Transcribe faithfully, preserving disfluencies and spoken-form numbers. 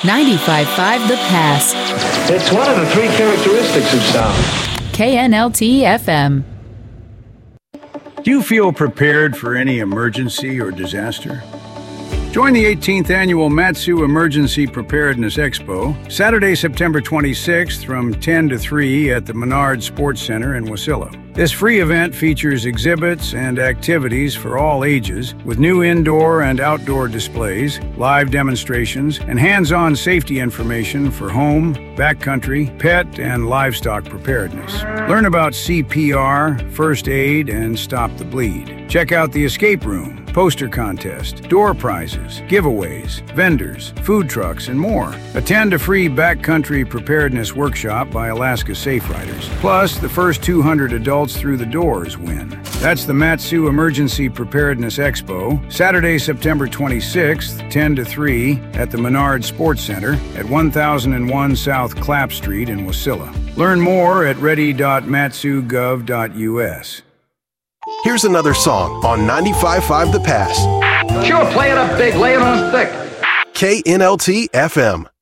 ninety-five point five The Pass. It's one of the three characteristics of sound. K N L T F M. Do you feel prepared for any emergency or disaster? Join the eighteenth Annual Mat-Su Emergency Preparedness Expo, Saturday, September twenty-sixth from ten to three at the Menard Sports Center in Wasilla. This free event features exhibits and activities for all ages, with new indoor and outdoor displays, live demonstrations, and hands-on safety information for home, backcountry, pet, and livestock preparedness. Learn about C P R, first aid, and stop the bleed. Check out the escape room, poster contest, door prizes, giveaways, vendors, food trucks, and more. Attend a free backcountry preparedness workshop by Alaska Safe Riders. Plus, the first two hundred adults through the doors win. That's the Mat-Su Emergency Preparedness Expo, Saturday, September twenty-sixth, ten to three, at the Menard Sports Center at one thousand one South Clapp Street in Wasilla. Learn more at ready dot matsu gov dot u s. Here's another song on ninety-five point five The Pass. Sure, play it up big, lay it on thick. K N L T F M.